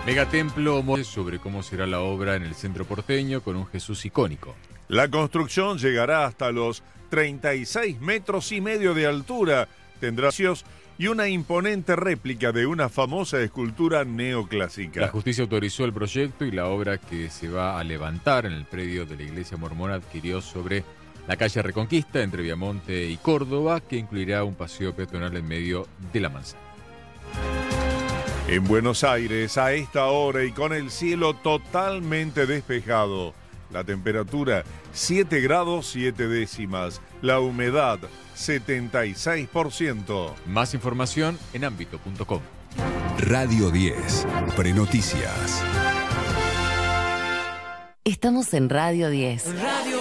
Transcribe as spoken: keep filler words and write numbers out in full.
Megatemplo sobre cómo será la obra en el centro porteño con un Jesús icónico. La construcción llegará hasta los treinta y seis metros y medio de altura, tendrá y una imponente réplica de una famosa escultura neoclásica. La justicia autorizó el proyecto y la obra que se va a levantar en el predio de la iglesia mormona adquirió sobre la calle Reconquista entre Viamonte y Córdoba, que incluirá un paseo peatonal en medio de la manzana. En Buenos Aires, a esta hora y con el cielo totalmente despejado, la temperatura siete grados siete décimas, la humedad setenta y seis por ciento. Más información en ámbito punto com. Radio diez, Prenoticias. Estamos en Radio diez. Radio